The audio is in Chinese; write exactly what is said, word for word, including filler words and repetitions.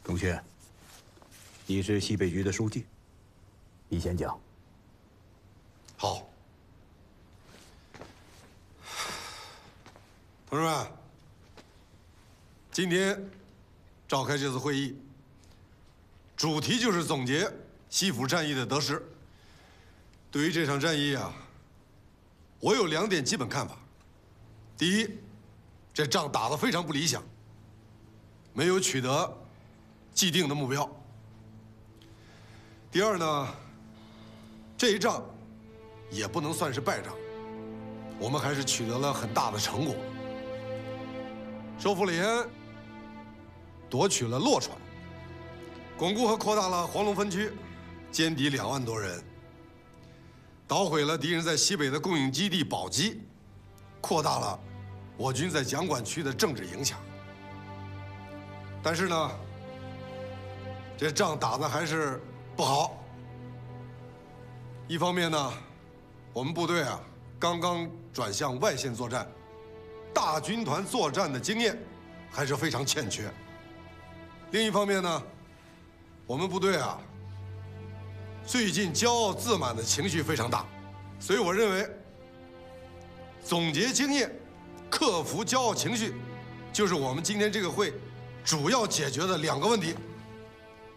董轩，你是西北局的书记，你先讲。 好，同志们，今天召开这次会议，主题就是总结西府战役的得失。对于这场战役啊，我有两点基本看法。第一，这仗打得非常不理想，没有取得既定的目标。第二呢，这一仗也不能算是败仗，我们还是取得了很大的成果，收复了延安，夺取了洛川，巩固和扩大了黄龙分区，歼敌两万多人，捣毁了敌人在西北的供应基地宝鸡，扩大了我军在蒋管区的政治影响。但是呢，这仗打得还是不好。一方面呢，我们部队啊刚刚转向外线作战，大军团作战的经验还是非常欠缺。另一方面呢，我们部队啊最近骄傲自满的情绪非常大，所以我认为总结经验，克服骄傲情绪，就是我们今天这个会主要解决的两个问题。